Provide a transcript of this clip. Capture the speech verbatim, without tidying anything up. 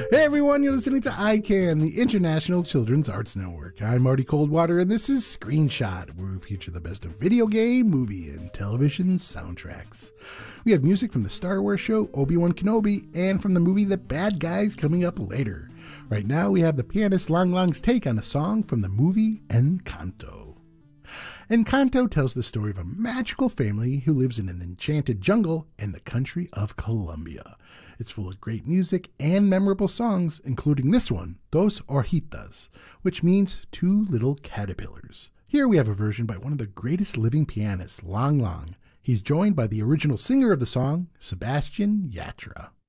Hey everyone, you're listening to I CAN, the International Children's Arts Network. I'm Marty Coldwater, and this is Screenshot, where we feature the best of video game, movie, and television soundtracks. We have music from the Star Wars show Obi-Wan Kenobi, and from the movie The Bad Guys coming up later. Right now, we have the pianist Lang Lang's take on a song from the movie Encanto. Encanto tells the story of a magical family who lives in an enchanted jungle in the country of Colombia. It's full of great music and memorable songs, including this one, Dos Orejitas, which means two little caterpillars. Here we have a version by one of the greatest living pianists, Lang Lang. He's joined by the original singer of the song, Sebastian Yatra.